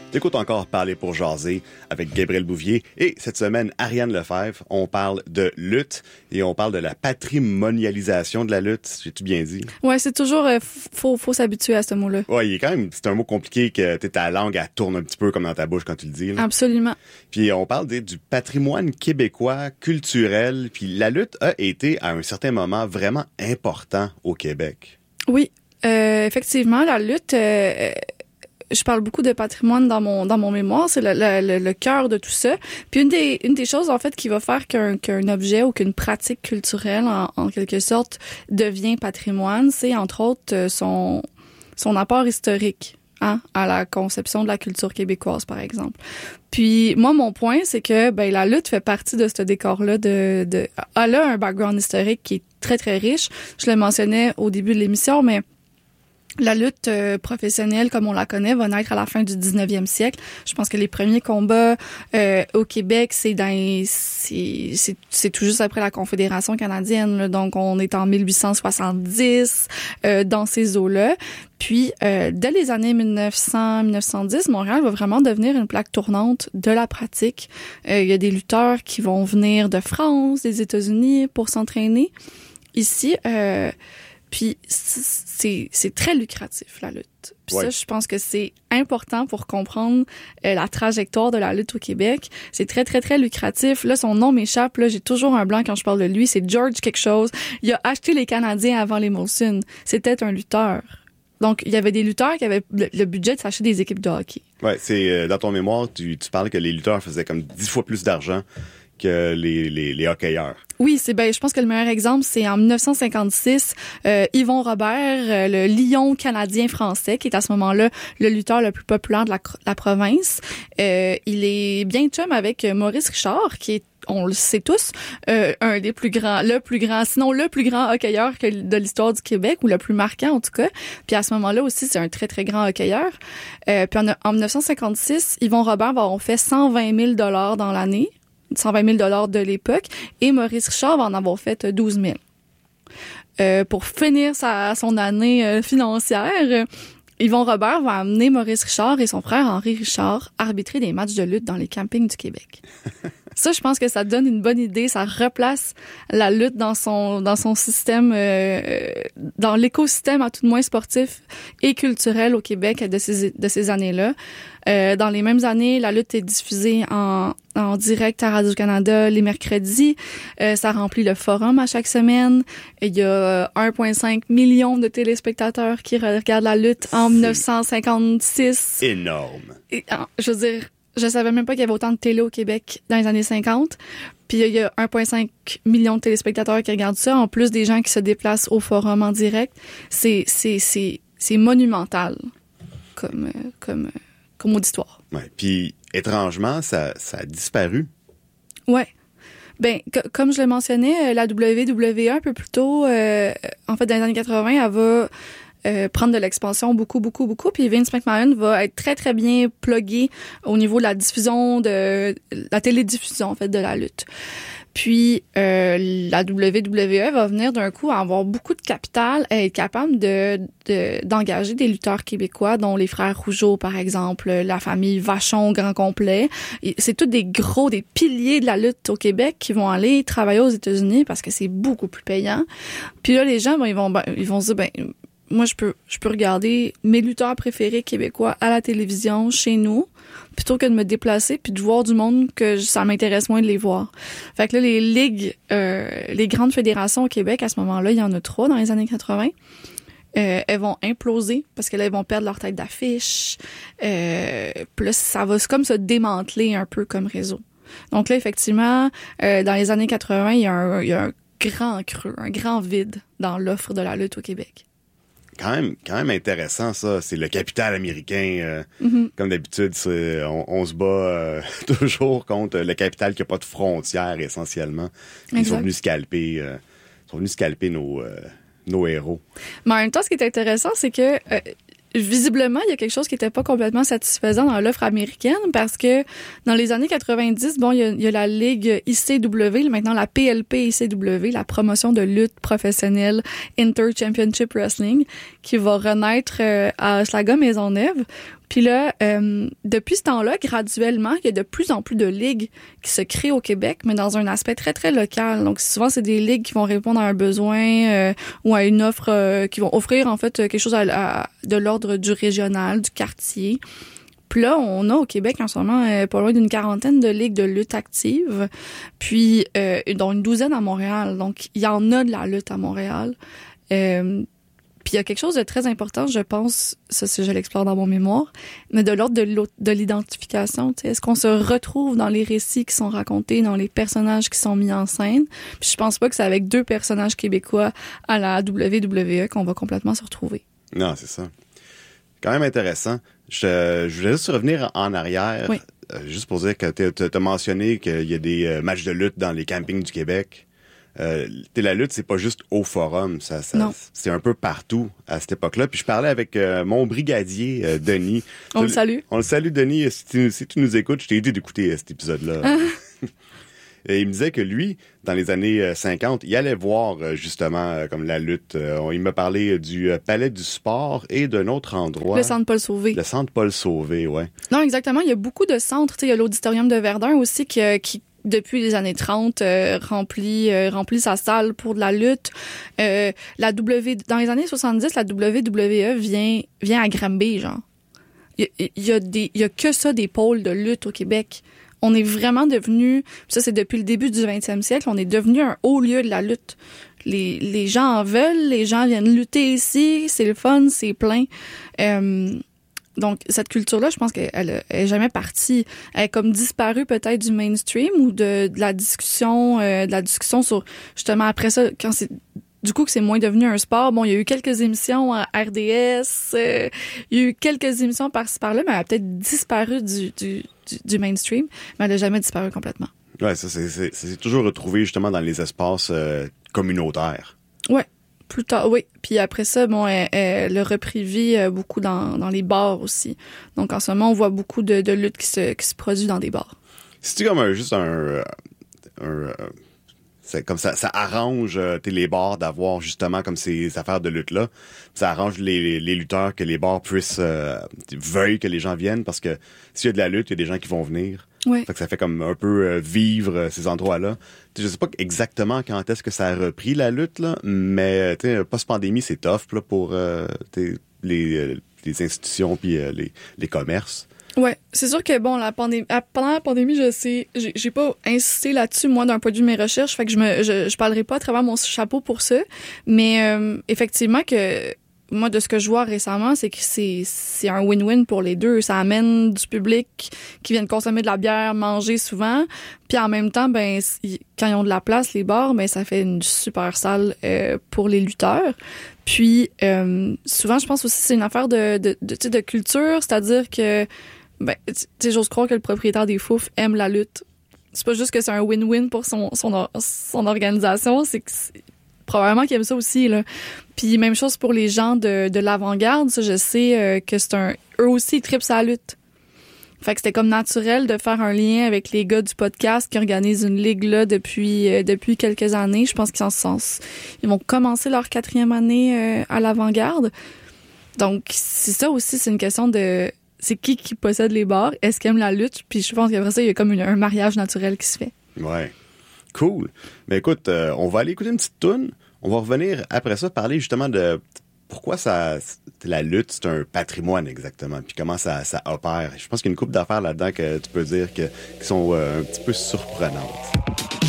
T'écoutes encore Parler pour jaser avec Gabriel Bouvier et cette semaine, Ariane Lefebvre. On parle de lutte et on parle de la patrimonialisation de la lutte. J'ai-tu bien dit? Ouais, c'est toujours, faut s'habituer à ce mot-là. Ouais, il est quand même, c'est un mot compliqué que ta langue, elle tourne un petit peu comme dans ta bouche quand tu le dis, là. Absolument. Puis on parle du patrimoine québécois culturel. Puis la lutte a été, à un certain moment, vraiment important au Québec. Oui, effectivement, la lutte, je parle beaucoup de patrimoine dans mon mémoire, c'est le cœur de tout ça. Puis une des choses en fait qui va faire qu'un objet ou qu'une pratique culturelle en quelque sorte devient patrimoine, c'est entre autres son apport historique. À la conception de la culture québécoise, par exemple. Puis, moi, mon point, c'est que, la lutte fait partie de ce décor-là elle a un background historique qui est très, très riche. Je le mentionnais au début de l'émission, mais la lutte professionnelle, comme on la connaît, va naître à la fin du 19e siècle. Je pense que les premiers combats au Québec, c'est tout juste après la Confédération canadienne, là. Donc, on est en 1870 dans ces eaux-là. Puis, dès les années 1900-1910, Montréal va vraiment devenir une plaque tournante de la pratique. Il y a des lutteurs qui vont venir de France, des États-Unis pour s'entraîner. Ici, puis c'est très lucratif, la lutte. Puis ouais. Ça, je pense que c'est important pour comprendre la trajectoire de la lutte au Québec. C'est très, très, très lucratif. Là, son nom m'échappe. Là, j'ai toujours un blanc quand je parle de lui. C'est George quelque chose. Il a acheté les Canadiens avant les Molson. C'était un lutteur. Donc, il y avait des lutteurs qui avaient le budget de s'acheter des équipes de hockey. Ouais, c'est dans ton mémoire, tu parles que les lutteurs faisaient comme 10 fois plus d'argent que les hockeyeurs. Oui, je pense que le meilleur exemple, c'est en 1956, Yvon Robert, le lion canadien-français, qui est à ce moment-là le lutteur le plus populaire de la province. Il est bien chum avec Maurice Richard, qui est, on le sait tous, un des plus grands, sinon le plus grand hockeyeur de l'histoire du Québec, ou le plus marquant en tout cas. Puis à ce moment-là aussi, c'est un très, très grand hockeyeur. Puis en 1956, Yvon Robert va avoir fait 120 000 $ dans l'année. 120 000 $ de l'époque, et Maurice Richard va en avoir fait 12 000. Pour finir son année financière, Yvon Robert va amener Maurice Richard et son frère Henri Richard arbitrer des matchs de lutte dans les campings du Québec. Ça, je pense que ça donne une bonne idée, ça replace la lutte dans son système, dans l'écosystème à tout de moins sportif et culturel au Québec de ces années-là. Dans les mêmes années, la lutte est diffusée en direct à Radio-Canada les mercredis. Ça remplit le forum à chaque semaine. Il y a 1,5 million de téléspectateurs qui regardent la lutte en 1956. Énorme. Et, je veux dire, je savais même pas qu'il y avait autant de télé au Québec dans les années 50. Puis il y a 1,5 million de téléspectateurs qui regardent ça, en plus des gens qui se déplacent au forum en direct. C'est monumental comme auditoire. Ouais. Puis étrangement, ça a disparu. Ouais. Comme je le mentionnais, la WWE un peu plus tôt, en fait dans les années 80, elle va prendre de l'expansion beaucoup. Puis Vince McMahon va être très, très bien plugué au niveau de la diffusion, de la télédiffusion, en fait, de la lutte. Puis, la WWE va venir d'un coup avoir beaucoup de capital et être capable d'engager des lutteurs québécois, dont les frères Rougeau, par exemple, la famille Vachon au grand complet. Et c'est tous des piliers de la lutte au Québec qui vont aller travailler aux États-Unis parce que c'est beaucoup plus payant. Puis là, les gens, ils vont se dire, moi, je peux regarder mes lutteurs préférés québécois à la télévision, chez nous, plutôt que de me déplacer puis de voir du monde que ça m'intéresse moins de les voir. Fait que là, les ligues, les grandes fédérations au Québec, à ce moment-là, il y en a 3 dans les années 80. Elles vont imploser parce que là, elles vont perdre leur tête d'affiche. Puis là, ça va comme se démanteler un peu comme réseau. Donc là, effectivement, dans les années 80, il y a un grand creux, un grand vide dans l'offre de la lutte au Québec. Quand même intéressant, ça. C'est le capital américain. Comme d'habitude, on se bat toujours contre le capital qui n'a pas de frontières, essentiellement. Ils sont venus scalper nos héros. Mais en même temps, ce qui est intéressant, c'est que visiblement, il y a quelque chose qui n'était pas complètement satisfaisant dans l'offre américaine parce que dans les années 90, il y a la Ligue ICW, maintenant la PLP ICW, la promotion de lutte professionnelle Inter Championship Wrestling, qui va renaître à Hochelaga Maisonneuve. Puis là, depuis ce temps-là, graduellement, il y a de plus en plus de ligues qui se créent au Québec, mais dans un aspect très, très local. Donc, souvent, c'est des ligues qui vont répondre à un besoin ou à une offre qui vont offrir, en fait, quelque chose de l'ordre du régional, du quartier. Puis là, on a au Québec en ce moment pas loin d'une 40aine de ligues de lutte active, puis dont une douzaine à Montréal. Donc, il y en a de la lutte à Montréal. Puis il y a quelque chose de très important, je pense, ça je l'explore dans mon mémoire, mais de l'ordre de l'identification. Est-ce qu'on se retrouve dans les récits qui sont racontés, dans les personnages qui sont mis en scène? Puis je pense pas que c'est avec 2 personnages québécois à la WWE qu'on va complètement se retrouver. Non, c'est ça. Quand même intéressant. Je voulais juste revenir en arrière, oui. Juste pour dire que tu as mentionné qu'il y a des matchs de lutte dans les campings du Québec. La lutte, c'est pas juste au forum, c'est un peu partout à cette époque-là. Puis je parlais avec mon brigadier, Denis. On le salue. On le salue, Denis. Si tu nous écoutes, je t'ai dit d'écouter cet épisode-là. Et il me disait que lui, dans les années 50, il allait voir justement comme la lutte. Il m'a parlé du Palais du Sport et d'un autre endroit. Le Centre Paul Sauvé. Le Centre Paul Sauvé, ouais. Non, exactement. Il y a beaucoup de centres. Il y a l'Auditorium de Verdun aussi qui depuis les années 30, remplit sa salle pour de la lutte. Dans les années 70, la WWE vient à Granby, genre. Il y a que ça des pôles de lutte au Québec. On est vraiment devenu, ça c'est depuis le début du 20e siècle, on est devenu un haut lieu de la lutte. Les gens en veulent, les gens viennent lutter ici, c'est le fun, c'est plein. Donc, cette culture-là, je pense qu'elle est jamais partie. Elle est comme disparue peut-être du mainstream ou de la discussion sur, justement, après ça, quand c'est, du coup, que c'est moins devenu un sport. Bon, il y a eu quelques émissions à RDS, il y a eu quelques émissions par-ci par-là, mais elle a peut-être disparu du mainstream, mais elle n'a jamais disparu complètement. Ouais, ça, c'est toujours retrouvé justement dans les espaces communautaires. Ouais. Plus tard, oui. Puis après ça, bon, elle a repris vie beaucoup dans les bars aussi. Donc en ce moment, on voit beaucoup de lutte qui se produit dans des bars. C'est comme juste c'est comme ça arrange les bars d'avoir justement comme ces affaires de lutte-là. Ça arrange les lutteurs que les bars puissent veuillent que les gens viennent parce que s'il y a de la lutte, il y a des gens qui vont venir. Ouais. Fait que ça fait comme un peu vivre ces endroits-là. Je sais pas exactement quand est-ce que ça a repris la lutte, là, mais post-pandémie, c'est tough là, pour les institutions puis les commerces. Ouais, c'est sûr que bon, pendant la pandémie, j'ai pas insisté là-dessus moi d'un point de vue de mes recherches, fait que je parlerai pas à travers mon chapeau pour ça, mais effectivement que moi de ce que je vois récemment, c'est que c'est un win-win pour les deux, ça amène du public qui viennent consommer de la bière, manger souvent, puis en même temps ben quand ils ont de la place les bars, ben ça fait une super salle pour les lutteurs. Puis souvent je pense aussi que c'est une affaire de culture, c'est-à-dire que ben, tu sais, j'ose croire que le propriétaire des Fouf aime la lutte. C'est pas juste que c'est un win-win pour son organisation, c'est que probablement qu'il aime ça aussi, là. Puis même chose pour les gens de l'avant-garde, ça, je sais que eux aussi, ils tripent sa lutte. Fait que c'était comme naturel de faire un lien avec les gars du podcast qui organisent une ligue là depuis quelques années. Je pense ils vont commencer leur 4e année à l'avant-garde. Donc, c'est ça aussi, c'est une question de c'est qui possède les bars, est-ce qu'ils aiment la lutte, puis je pense qu'après ça, il y a comme un mariage naturel qui se fait. Ouais. Cool. Mais écoute, on va aller écouter une petite toune. On va revenir après ça parler justement de pourquoi la lutte, c'est un patrimoine exactement, puis comment ça opère. Je pense qu'il y a une couple d'affaires là-dedans que tu peux dire qui sont un petit peu surprenantes.